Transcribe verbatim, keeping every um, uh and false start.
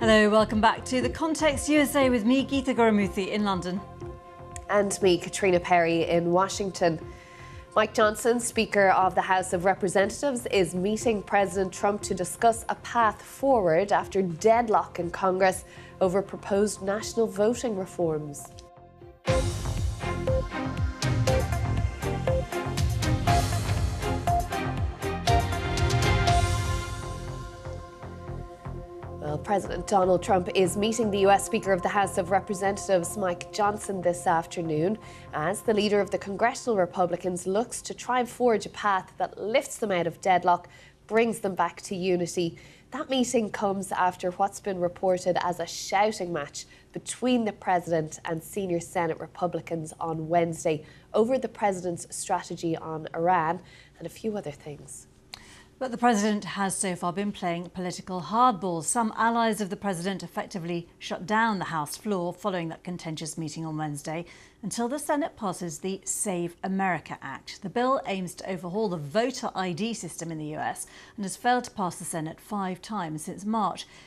Hello, welcome back to The Context U S A with me, Geeta Gurumuthy in London. And me, Katrina Perry in Washington. Mike Johnson, Speaker of the House of Representatives, is meeting President Trump to discuss a path forward after deadlock in Congress over proposed national voting reforms. Well, President Donald Trump is meeting the U S Speaker of the House of Representatives, Mike Johnson, this afternoon as the leader of the Congressional Republicans looks to try and forge a path that lifts them out of deadlock, brings them back to unity. That meeting comes after what's been reported as a shouting match between the President and senior Senate Republicans on Wednesday over the President's strategy on Iran and a few other things. But the President has so far been playing political hardball. Some allies of the President effectively shut down the House floor following that contentious meeting on Wednesday until the Senate passes the Save America Act. The bill aims to overhaul the voter I D system in the U S and has failed to pass the Senate five times since March.